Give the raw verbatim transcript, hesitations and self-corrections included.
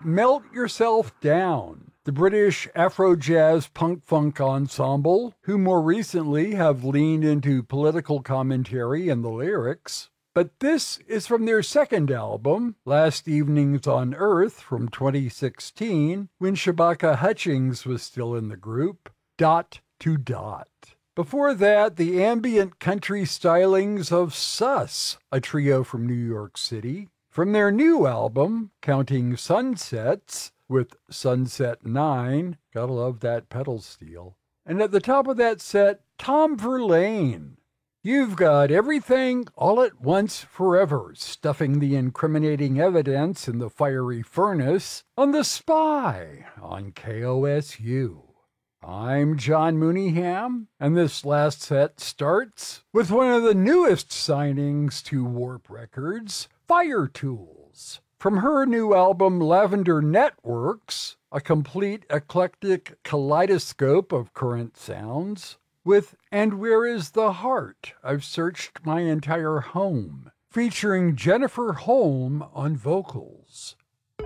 Melt Yourself Down, the British Afro-jazz punk-funk ensemble, who more recently have leaned into political commentary in the lyrics. But this is from their second album, Last Evenings on Earth, from twenty sixteen, when Shabaka Hutchings was still in the group, Dot to Dot. Before that, the ambient country stylings of Sus, a trio from New York City. From their new album, Counting Sunsets, with Sunset nine, gotta love that pedal steel. And at the top of that set, Tom Verlaine. You've got Everything All at Once Forever, stuffing the incriminating evidence in the fiery furnace on The Spy on K O S U. I'm John Mooneyham, and this last set starts with one of the newest signings to Warp Records, Fire Tools. From her new album Lavender Networks, a complete eclectic kaleidoscope of current sounds, with And Where Is the Heart? I've Searched My Entire Home, featuring Jennifer Holm on vocals.